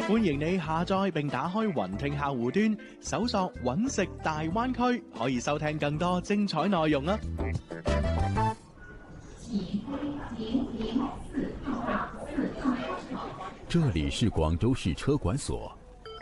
歡迎你下載並打開雲聽客戶端，搜索揾食大灣區，可以收聽更多精彩內容啊！ 这里是广州市车管所。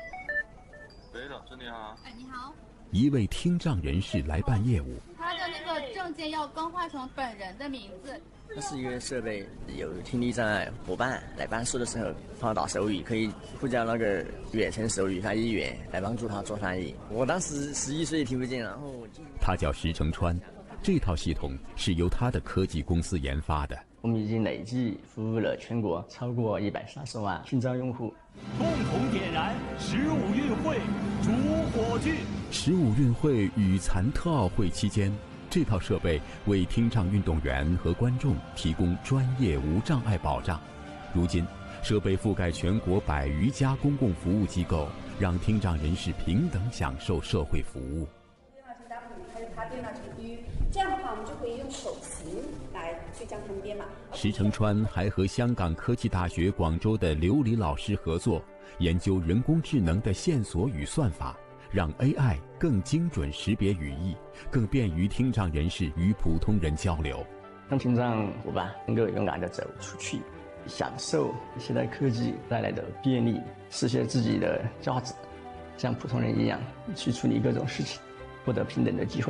你好。 你好。 一位听障人士来办业务。 他的那个证件要更换成本人的名字。 它是一个设备，有听力障碍伙伴来办事的时候放到手语，可以呼叫那个远程手语翻译员来帮助他做翻译。我当时11岁听不见，然后他叫石成川，这套系统是由他的科技公司研发的。 我们已经累计服务了全国超过130万听障用户。 共同点燃15运会主火炬。 15运会与残特奥会期间，这套设备为听障运动员和观众提供专业无障碍保障。如今，设备覆盖全国100余家公共服务机构，让听障人士平等享受社会服务。 这样的话，我们就可以用手型来去将它们编码。 石成川还和香港科技大学广州的刘黎老师合作，研究人工智能的线索与算法，让 AI 更精准识别语义，更便于听障人士与普通人交流。 让听障伙伴能够勇敢地走出去，享受现代科技带来的便利，实现自己的价值，像普通人一样去处理各种事情，获得平等的机会。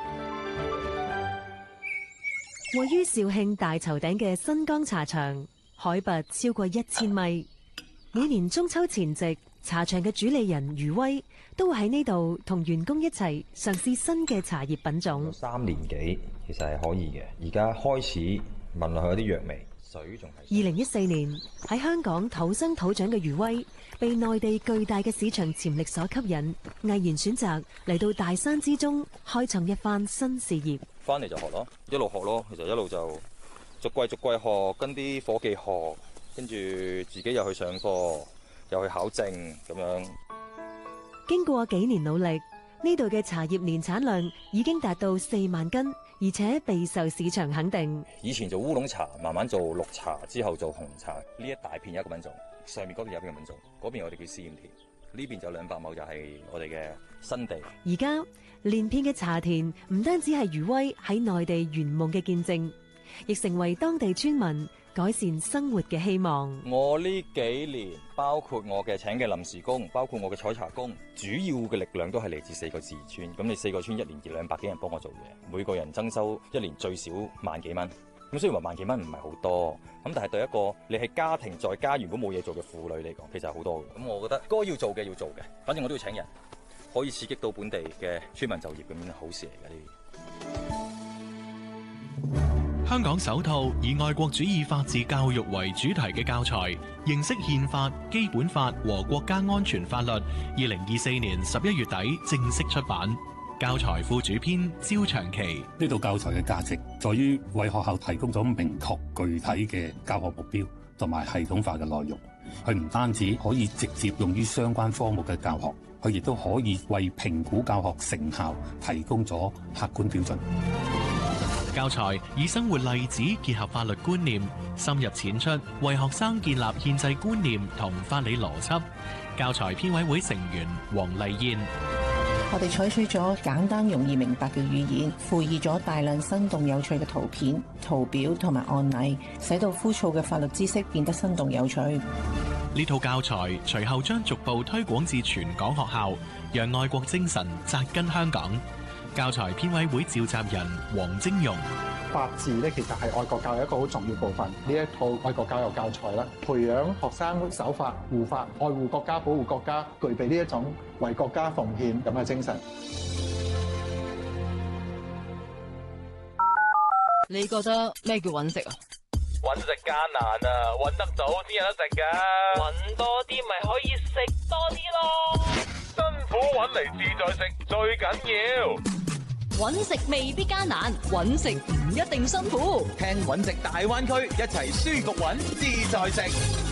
位於肇慶大頭頂嘅新江茶場，海拔超過1000米。每年中秋前夕，茶場嘅主理人余威都會喺呢度同員工一齊嘗試新嘅茶葉品種。 3年幾其實係可以嘅，而家開始聞落去有啲藥味，水仲係。 2014年喺香港土生土長嘅余威，被內地巨大嘅市場潛力所吸引，毅然選擇嚟到大山之中開創一番新事業。 翻嚟就學咯，一路學咯，其實一路就逐季學，跟啲伙計學，跟住自己又去上課，又去考證咁樣。 經過幾年努力，呢度嘅茶葉年產量已經達到4萬斤，而且備受市場肯定。 以前做烏龍茶，慢慢做綠茶，之後做紅茶，呢一大片有一個品種，上面嗰邊有邊個品種，嗰邊我哋叫試驗田，呢邊就200畝就係我哋嘅新地。 而家連片嘅茶田唔單止係余威喺內地圓夢嘅見證，亦成為當地村民改善生活嘅希望。 我呢幾年，包括我嘅請嘅臨時工，包括我嘅採茶工，主要嘅力量都係嚟自4個自村。咁你4個村1年200幾人幫我做嘢，每個人增收1年最少萬幾蚊。咁雖然話萬幾蚊唔係好多，咁但係對一個你係家庭在家如果冇嘢做嘅婦女嚟講，其實係好多嘅。咁我覺得該要做嘅要做嘅，反正我都要請人。可以刺激到本地嘅村民就業咁樣好事嚟嘅呢。 香港首套以愛國主義法治教育為主題嘅教材，認識憲法、基本法和國家安全法律，2024年11月底正式出版。教材副主編焦長期。 呢套教材嘅價值在於為學校提供咗明確具體嘅教學目標同埋系統化嘅內容。佢唔單止可以直接用於相關科目嘅教學，佢亦都可以為評估教學成效提供咗客觀標準。 教材以生活例子結合法律觀念，深入淺出，為學生建立憲制觀念同法理邏輯。教材編委會成員黃麗燕。 我哋採取咗簡單容易明白嘅語言，附以咗大量生動有趣嘅圖片、圖表同埋案例，使到枯燥嘅法律知識變得生動有趣。 呢套教材隨後將逐步推廣至全港學校，讓愛國精神扎根香港。教材編委會召集人黃晶容。 法治咧，其實係愛國教育一個好重要部分。呢一套愛國教育教材啦，培養學生守法、護法、愛護國家、保護國家，具備呢一種為國家奉獻咁嘅精神。 你覺得咩叫揾食啊？ 揾食艱難啊，揾得到先有得食㗎。揾多啲咪可以食多啲咯。辛苦揾嚟自在食最緊要。 揾食未必艱難，揾食唔一定辛苦。 聽揾食大灣區，一齊舒服揾自在食。